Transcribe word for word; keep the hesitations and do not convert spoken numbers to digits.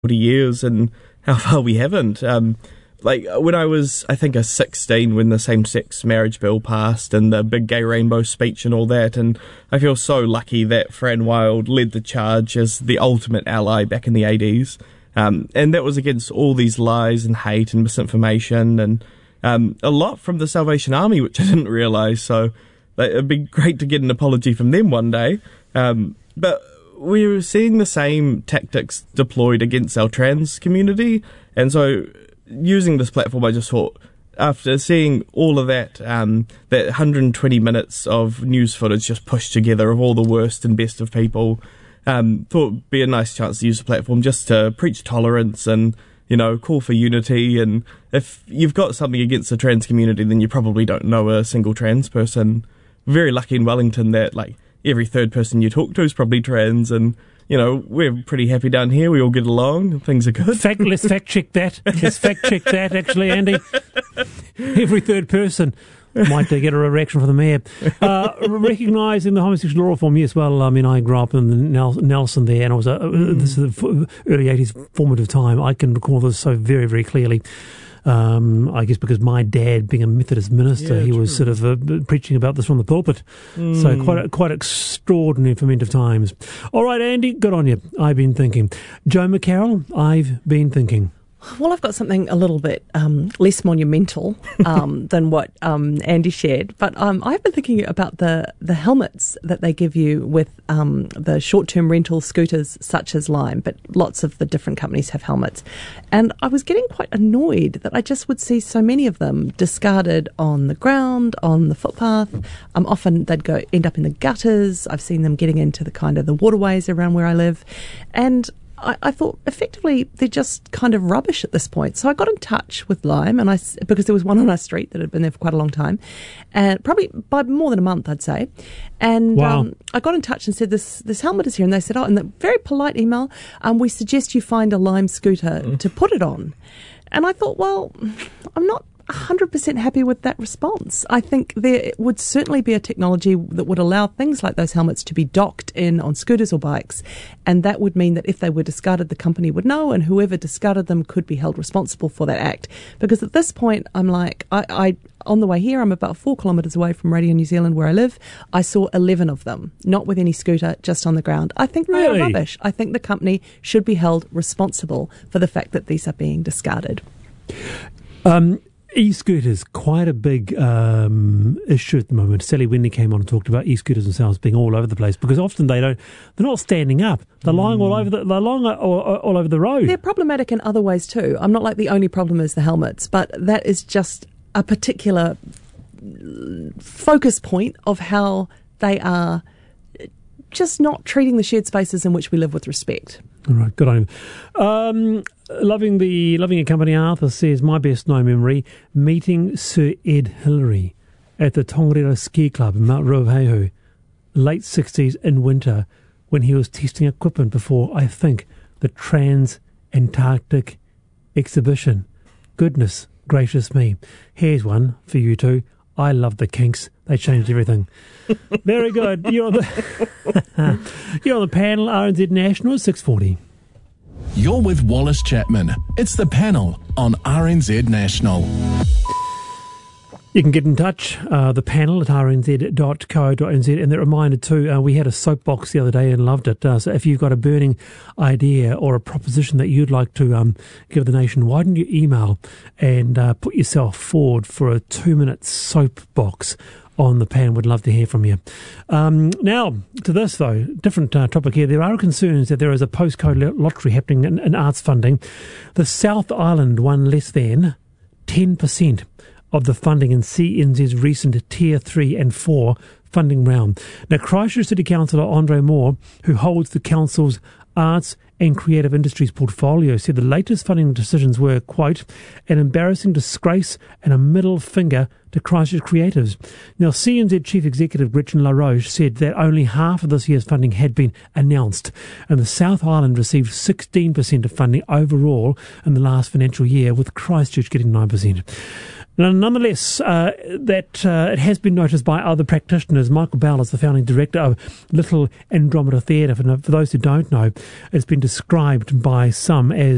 forty years and how far we haven't. Um, like, when I was, I think, a sixteen, when the same-sex marriage bill passed and the big gay rainbow speech and all that, and I feel so lucky that Fran Wild led the charge as the ultimate ally back in the eighties. Um, and that was against all these lies and hate and misinformation, and um, a lot from the Salvation Army, which I didn't realise, so like, it'd be great to get an apology from them one day. Um, but we were seeing the same tactics deployed against our trans community, and so using this platform, I just thought, after seeing all of that, um, that one hundred twenty minutes of news footage just pushed together of all the worst and best of people, um, thought it'd be a nice chance to use the platform just to preach tolerance and, you know, call for unity. And if you've got something against the trans community, then you probably don't know a single trans person. Very lucky in Wellington that, like, every third person you talk to is probably trans, and you know, we're pretty happy down here. We all get along. Things are good. Fact, let's fact check that. Let's fact check that, actually, Andy. Every third person might uh, get a reaction from the mayor. Uh, recognising the homosexual law reform, yes, well, I mean, I grew up in the Nel- Nelson there, and it was a, uh, this is the early eighties formative time. I can recall this so very, very clearly. Um, I guess because my dad, being a Methodist minister, yeah, he true. was sort of uh, preaching about this from the pulpit. Mm. So quite quite extraordinary fermentive times. All right, Andy, good on you. I've been thinking. Joe McCarroll, I've been thinking. Well, I've got something a little bit um, less monumental um, than what um, Andy shared, but um, I've been thinking about the, the helmets that they give you with um, the short-term rental scooters such as Lime, but lots of the different companies have helmets. And I was getting quite annoyed that I just would see so many of them discarded on the ground, on the footpath. Um, often they'd go end up in the gutters. I've seen them getting into the kind of the waterways around where I live. And I, I thought, effectively, they're just kind of rubbish at this point. So I got in touch with Lime, and I, because there was one on our street that had been there for quite a long time, and probably by more than a month, I'd say. And wow. um, I got in touch and said, this this helmet is here. And they said, oh, in the very polite email, um, we suggest you find a Lime scooter mm. to put it on. And I thought, well, I'm not one hundred percent happy with that response. I think there would certainly be a technology that would allow things like those helmets to be docked in on scooters or bikes, and that would mean that if they were discarded, the company would know, and whoever discarded them could be held responsible for that act. Because at this point, I'm like, I, I on the way here, I'm about four kilometres away from Radio New Zealand where I live. I saw eleven of them, not with any scooter, just on the ground. I think really? they are rubbish. I think the company should be held responsible for the fact that these are being discarded. Um. E-scooters, quite a big um, issue at the moment. Sally Wendy came on and talked about e-scooters themselves being all over the place because often they don't, they're not standing up. They're lying mm. all over the, they're lying all, all over the road. They're problematic in other ways too. I'm not like the only problem is the helmets, but that is just a particular focus point of how they are just not treating the shared spaces in which we live with respect. All right, good on him. Um, loving the loving a company. Arthur says, my best known memory, meeting Sir Ed Hillary at the Tongariro Ski Club in Mount Ruapehu, late sixties in winter, when he was testing equipment before, I think, the Trans-Antarctic exhibition. Goodness gracious me. Here's one for you two. I love the Kinks. They changed everything. Very good. You're on the, you're on the panel, R N Z National, six forty. You're with Wallace Chapman. It's the panel on R N Z National. You can get in touch, uh, the panel at r n z dot co dot n z. And they're reminded too, uh, we had a soapbox the other day and loved it. Uh, so if you've got a burning idea or a proposition that you'd like to um, give the nation, why don't you email and uh, put yourself forward for a two-minute soapbox on the pan? Would love to hear from you. Um, now, to this, though, different uh, topic here. There are concerns that there is a postcode lottery happening in, in arts funding. The South Island won less than ten percent of the funding in C N Z's recent Tier three and four funding round. Now, Christchurch City Councillor Andre Moore, who holds the council's arts and creative industries portfolio, said the latest funding decisions were, quote, an embarrassing disgrace and a middle finger to Christchurch creatives. Now, C N Z Chief Executive Gretchen LaRoche said that only half of this year's funding had been announced, and the South Island received sixteen percent of funding overall in the last financial year, with Christchurch getting nine percent. Now, nonetheless, uh, that uh, it has been noticed by other practitioners. Michael Bell is the founding director of Little Andromeda Theatre. For, for those who don't know, it's been described by some as